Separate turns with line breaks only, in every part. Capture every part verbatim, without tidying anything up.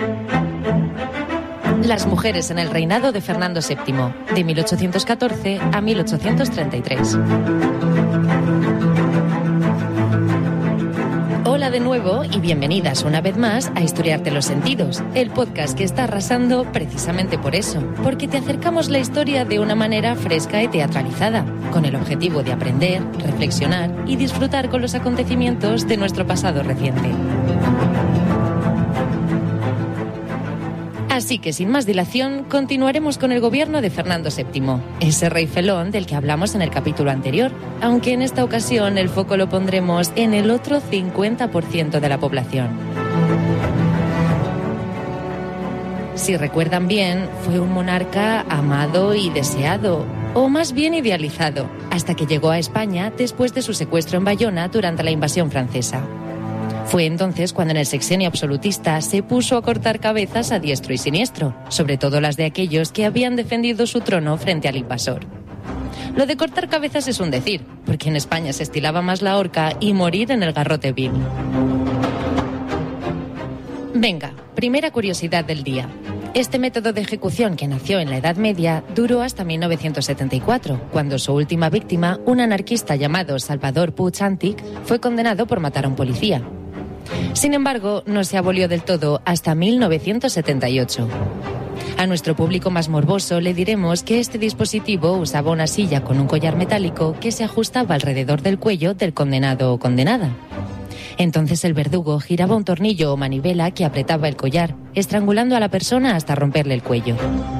Las mujeres en el reinado de Fernando séptimo, de mil ochocientos catorce a mil ochocientos treinta y tres. Hola de nuevo y bienvenidas una vez más a Historiarte los Sentidos, el podcast que está arrasando precisamente por eso, porque te acercamos la historia de una manera fresca y teatralizada, con el objetivo de aprender, reflexionar y disfrutar con los acontecimientos de nuestro pasado reciente. Así que sin más dilación, continuaremos con el gobierno de Fernando séptimo, ese rey felón del que hablamos en el capítulo anterior, aunque en esta ocasión el foco lo pondremos en el otro cincuenta por ciento de la población. Si recuerdan bien, fue un monarca amado y deseado, o más bien idealizado, hasta que llegó a España después de su secuestro en Bayona durante la invasión francesa. Fue entonces cuando en el sexenio absolutista se puso a cortar cabezas a diestro y siniestro, sobre todo las de aquellos que habían defendido su trono frente al invasor. Lo de cortar cabezas es un decir, porque en España se estilaba más la horca y morir en el garrote vil. Venga, primera curiosidad del día. Este método de ejecución, que nació en la Edad Media, duró hasta mil novecientos setenta y cuatro, cuando su última víctima, un anarquista llamado Salvador Puig Antich, fue condenado por matar a un policía. Sin embargo, no se abolió del todo hasta mil novecientos setenta y ocho. A nuestro público más morboso le diremos que este dispositivo usaba una silla con un collar metálico que se ajustaba alrededor del cuello del condenado o condenada. Entonces el verdugo giraba un tornillo o manivela que apretaba el collar, estrangulando a la persona hasta romperle el cuello.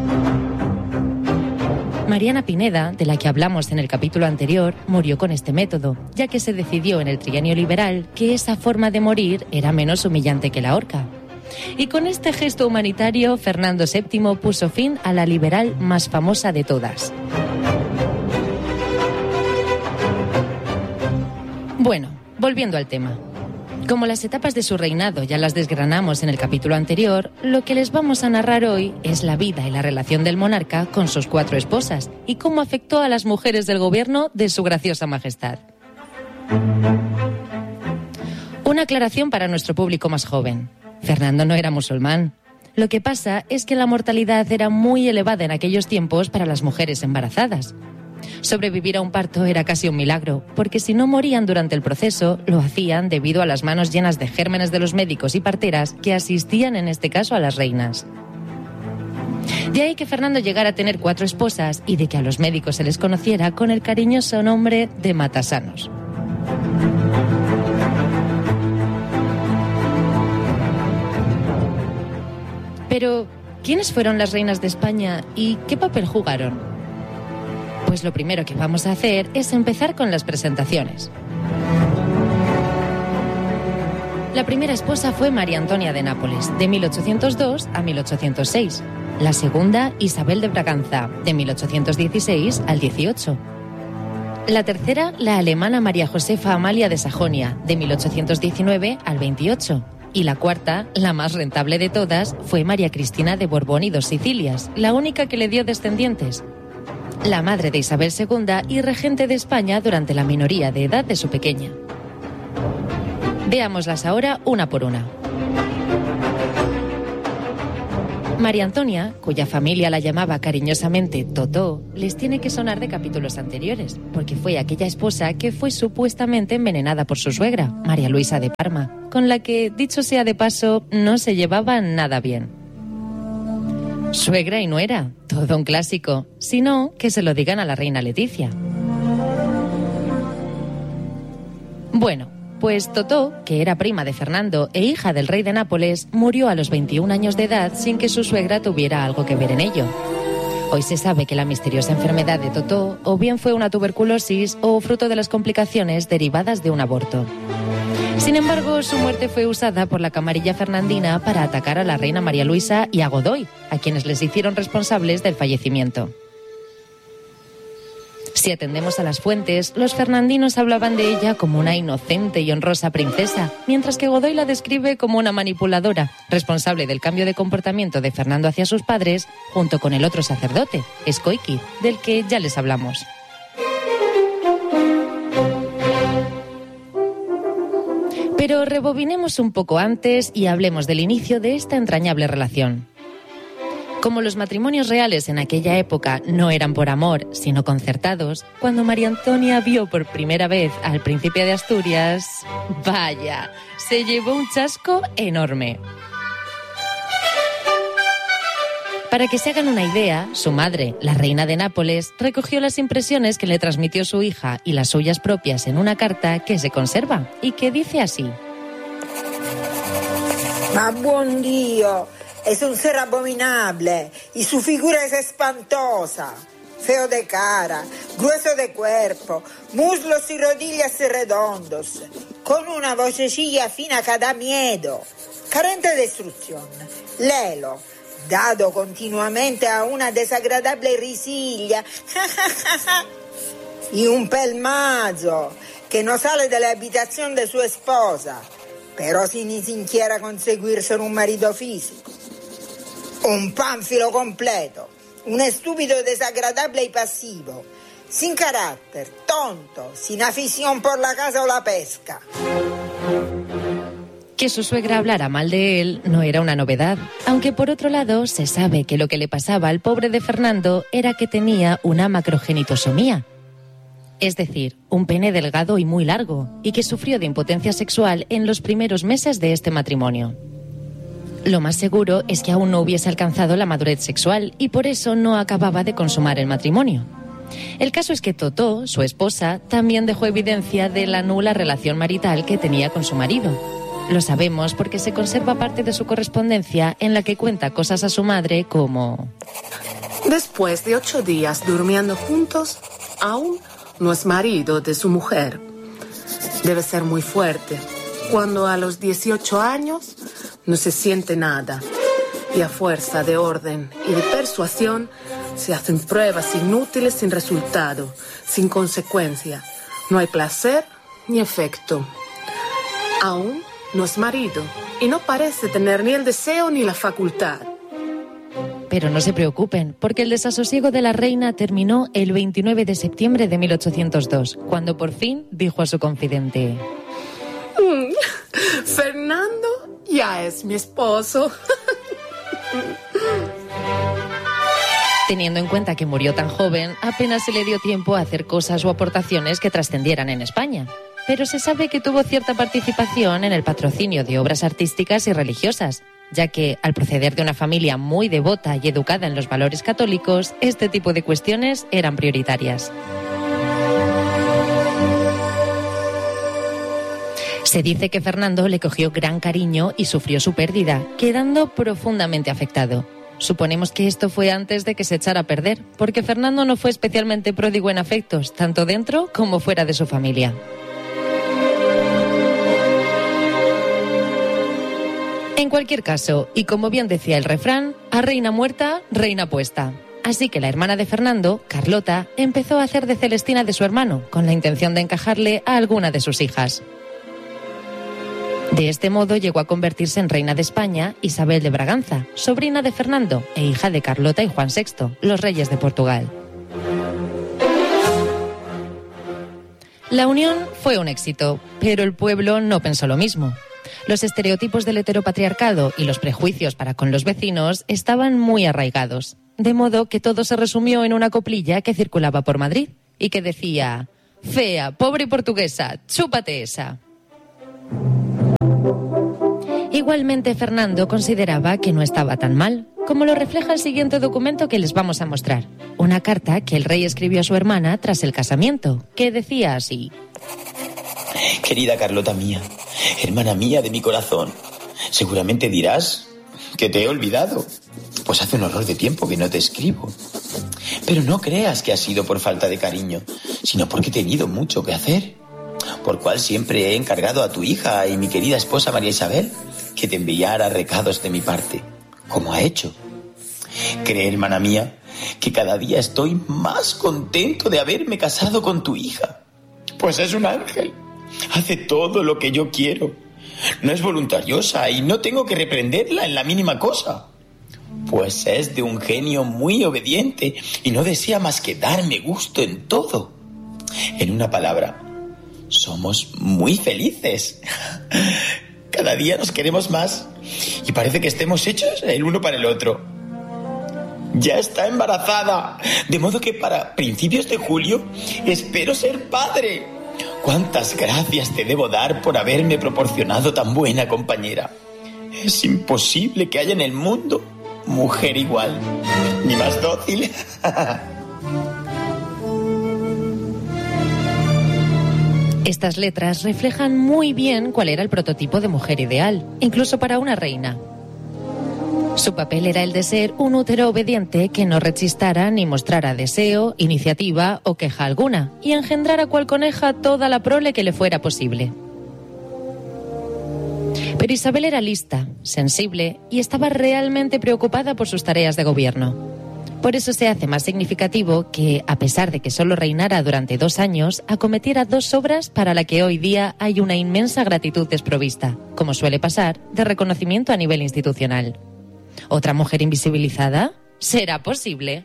Mariana Pineda, de la que hablamos en el capítulo anterior, murió con este método, ya que se decidió en el trienio liberal que esa forma de morir era menos humillante que la horca. Y con este gesto humanitario, Fernando séptimo puso fin a la liberal más famosa de todas. Bueno, volviendo al tema. Como las etapas de su reinado ya las desgranamos en el capítulo anterior, lo que les vamos a narrar hoy es la vida y la relación del monarca con sus cuatro esposas y cómo afectó a las mujeres del gobierno de su graciosa majestad. Una aclaración para nuestro público más joven. Fernando no era musulmán. Lo que pasa es que la mortalidad era muy elevada en aquellos tiempos para las mujeres embarazadas. Sobrevivir a un parto era casi un milagro, porque si no morían durante el proceso, lo hacían debido a las manos llenas de gérmenes de los médicos y parteras que asistían en este caso a las reinas. De ahí que Fernando llegara a tener cuatro esposas y de que a los médicos se les conociera con el cariñoso nombre de matasanos. Pero, ¿quiénes fueron las reinas de España y qué papel jugaron? Pues lo primero que vamos a hacer es empezar con las presentaciones. La primera esposa fue María Antonia de Nápoles, de mil ochocientos dos a mil ochocientos seis. La segunda, Isabel de Braganza, de mil ochocientos dieciséis al dieciocho. La tercera, la alemana María Josefa Amalia de Sajonia, de mil ochocientos diecinueve al veintiocho. Y la cuarta, la más rentable de todas, fue María Cristina de Borbón y dos Sicilias, la única que le dio descendientes. La madre de Isabel segunda y regente de España durante la minoría de edad de su pequeña. Veámoslas ahora una por una. María Antonia, cuya familia la llamaba cariñosamente Totó, les tiene que sonar de capítulos anteriores, porque fue aquella esposa que fue supuestamente envenenada por su suegra, María Luisa de Parma, con la que, dicho sea de paso, no se llevaba nada bien. Suegra y nuera, todo un clásico. Si no, que se lo digan a la reina Leticia. Bueno, pues Totó, que era prima de Fernando e hija del rey de Nápoles, murió a los veintiún años de edad sin que su suegra tuviera algo que ver en ello. Hoy se sabe que la misteriosa enfermedad de Totó o bien fue una tuberculosis o fruto de las complicaciones derivadas de un aborto. Sin embargo, su muerte fue usada por la camarilla fernandina para atacar a la reina María Luisa y a Godoy, a quienes les hicieron responsables del fallecimiento. Si atendemos a las fuentes, los fernandinos hablaban de ella como una inocente y honrosa princesa, mientras que Godoy la describe como una manipuladora, responsable del cambio de comportamiento de Fernando hacia sus padres, junto con el otro sacerdote, Escóiquiz, del que ya les hablamos. Pero rebobinemos un poco antes y hablemos del inicio de esta entrañable relación. Como los matrimonios reales en aquella época no eran por amor, sino concertados, cuando María Antonia vio por primera vez al príncipe de Asturias, vaya, se llevó un chasco enorme. Para que se hagan una idea, su madre, la reina de Nápoles, recogió las impresiones que le transmitió su hija y las suyas propias en una carta que se conserva y que dice así.
Ma buon Dio! Es un ser abominable y su figura es espantosa. Feo de cara, grueso de cuerpo, muslos y rodillas redondos, con una vocecilla fina que da miedo, carente de instrucción, lelo, dado continuamente a una desagradable risilla y un pelmazo que no sale de la habitación de su esposa, pero sin ni siquiera conseguirse un marido físico. Un pánfilo completo, un estúpido desagradable y pasivo, sin carácter, tonto, sin afición por la caza o la pesca.
Que su suegra hablara mal de él no era una novedad, aunque por otro lado se sabe que lo que le pasaba al pobre de Fernando era que tenía una macrogenitosomía, es decir, un pene delgado y muy largo, y que sufrió de impotencia sexual en los primeros meses de este matrimonio. Lo más seguro es que aún no hubiese alcanzado la madurez sexual y por eso no acababa de consumar el matrimonio. El caso es que Totó, su esposa, también dejó evidencia de la nula relación marital que tenía con su marido. Lo sabemos porque se conserva parte de su correspondencia en la que cuenta cosas a su madre como...
Después de ocho días durmiendo juntos, aún no es marido de su mujer. Debe ser muy fuerte. Cuando a los dieciocho años no se siente nada y a fuerza de orden y de persuasión se hacen pruebas inútiles sin resultado, sin consecuencia. No hay placer ni efecto. Aún no es marido y no parece tener ni el deseo ni la facultad.
Pero no se preocupen, porque el desasosiego de la reina terminó el veintinueve de septiembre de mil ochocientos dos, cuando por fin dijo a su confidente...
Mm, Fernando ya es mi esposo.
Teniendo en cuenta que murió tan joven, apenas se le dio tiempo a hacer cosas o aportaciones que trascendieran en España. Pero se sabe que tuvo cierta participación en el patrocinio de obras artísticas y religiosas, ya que, al proceder de una familia muy devota y educada en los valores católicos, este tipo de cuestiones eran prioritarias. Se dice que Fernando le cogió gran cariño y sufrió su pérdida, quedando profundamente afectado. Suponemos que esto fue antes de que se echara a perder, porque Fernando no fue especialmente pródigo en afectos, tanto dentro como fuera de su familia. En cualquier caso, y como bien decía el refrán, a reina muerta, reina puesta. Así que la hermana de Fernando, Carlota, empezó a hacer de Celestina de su hermano, con la intención de encajarle a alguna de sus hijas. De este modo llegó a convertirse en reina de España Isabel de Braganza, sobrina de Fernando e hija de Carlota y Juan sexto, los reyes de Portugal. La unión fue un éxito, pero el pueblo no pensó lo mismo. Los estereotipos del heteropatriarcado y los prejuicios para con los vecinos estaban muy arraigados, de modo que todo se resumió en una coplilla que circulaba por Madrid y que decía: «Fea, pobre portuguesa, chúpate esa». Igualmente, Fernando consideraba que no estaba tan mal, como lo refleja el siguiente documento que les vamos a mostrar. Una carta que el rey escribió a su hermana tras el casamiento, que decía así:
Querida Carlota mía, hermana mía de mi corazón, seguramente dirás que te he olvidado, pues hace un horror de tiempo que no te escribo. Pero no creas que ha sido por falta de cariño, sino porque he tenido mucho que hacer, por cual siempre he encargado a tu hija y mi querida esposa María Isabel que te enviara recados de mi parte, como ha hecho. Cree, hermana mía, que cada día estoy más contento de haberme casado con tu hija, pues es un ángel, hace todo lo que yo quiero, no es voluntariosa y no tengo que reprenderla en la mínima cosa, pues es de un genio muy obediente y no desea más que darme gusto en todo. En una palabra, somos muy felices. Cada día nos queremos más y parece que estemos hechos el uno para el otro. Ya está embarazada, de modo que para principios de julio espero ser padre. ¿Cuántas gracias te debo dar por haberme proporcionado tan buena compañera? Es imposible que haya en el mundo mujer igual, ni más dócil.
Estas letras reflejan muy bien cuál era el prototipo de mujer ideal, incluso para una reina. Su papel era el de ser un útero obediente que no rechistara ni mostrara deseo, iniciativa o queja alguna, y engendrara cual coneja toda la prole que le fuera posible. Pero Isabel era lista, sensible y estaba realmente preocupada por sus tareas de gobierno. Por eso se hace más significativo que, a pesar de que solo reinara durante dos años, acometiera dos obras para las que hoy día hay una inmensa gratitud desprovista, como suele pasar, de reconocimiento a nivel institucional. ¿Otra mujer invisibilizada? ¿Será posible?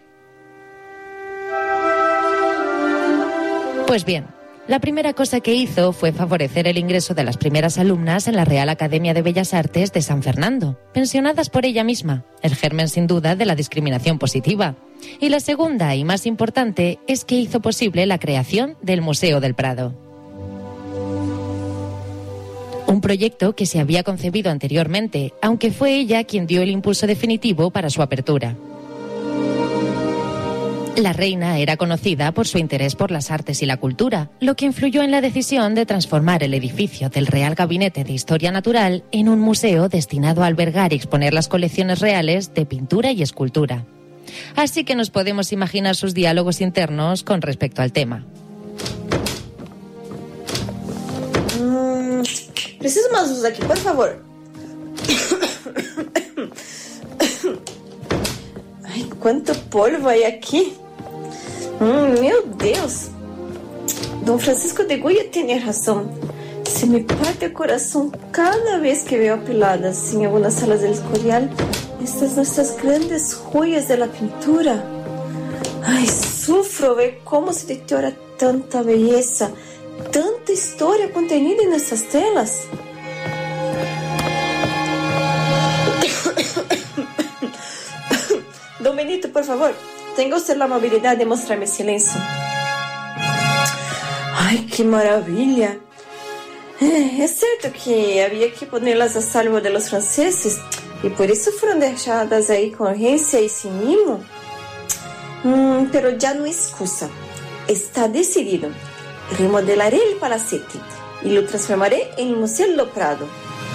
Pues bien, la primera cosa que hizo fue favorecer el ingreso de las primeras alumnas en la Real Academia de Bellas Artes de San Fernando, pensionadas por ella misma, el germen sin duda de la discriminación positiva. Y la segunda y más importante es que hizo posible la creación del Museo del Prado. Un proyecto que se había concebido anteriormente, aunque fue ella quien dio el impulso definitivo para su apertura. La reina era conocida por su interés por las artes y la cultura, lo que influyó en la decisión de transformar el edificio del Real Gabinete de Historia Natural en un museo destinado a albergar y exponer las colecciones reales de pintura y escultura. Así que nos podemos imaginar sus diálogos internos con respecto al tema.
Mm, preciso más luz aquí, por favor. Ay, cuánto polvo hay aquí. Mm, meu Deus! Don Francisco de Goya tiene razón. Se me parte el corazón cada vez que veo apiladas en algunas salas del Escorial estas nuestras grandes joyas de la pintura. Ay, sufro ver cómo se deteriora tanta belleza, tanta historia contenida en estas telas. Don Benito, por favor, tenga usted la amabilidad de mostrarme silencio. Ay, qué maravilla. Es cierto que había que ponerlas a salvo de los franceses y por eso fueron dejadas ahí con urgencia y sin mimo. Mm, pero ya no hay excusa. Está decidido. Remodelaré el palacete y lo transformaré en el Museo del Prado.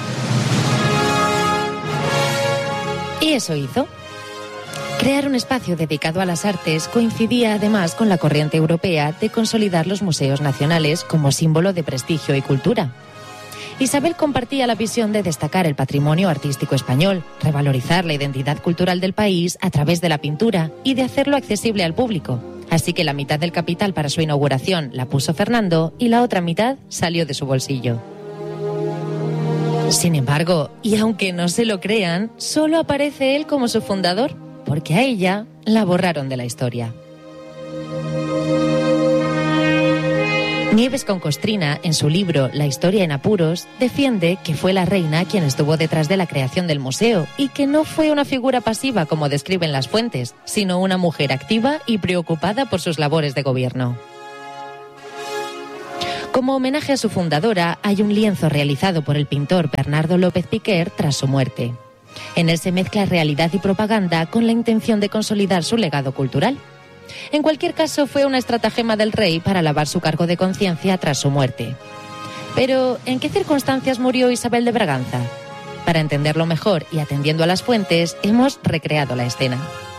Y eso hizo. Crear un espacio dedicado a las artes coincidía además con la corriente europea de consolidar los museos nacionales como símbolo de prestigio y cultura. Isabel compartía la visión de destacar el patrimonio artístico español, revalorizar la identidad cultural del país a través de la pintura y de hacerlo accesible al público. Así que la mitad del capital para su inauguración la puso Fernando y la otra mitad salió de su bolsillo. Sin embargo, y aunque no se lo crean, solo aparece él como su fundador, porque a ella la borraron de la historia. Nieves con Costrina, en su libro La historia en apuros, defiende que fue la reina quien estuvo detrás de la creación del museo y que no fue una figura pasiva como describen las fuentes, sino una mujer activa y preocupada por sus labores de gobierno. Como homenaje a su fundadora, hay un lienzo realizado por el pintor Bernardo López Piquer tras su muerte. En él se mezcla realidad y propaganda con la intención de consolidar su legado cultural. En cualquier caso, fue una estratagema del rey para lavar su cargo de conciencia tras su muerte. Pero, ¿en qué circunstancias murió Isabel de Braganza? Para entenderlo mejor y atendiendo a las fuentes, hemos recreado la escena.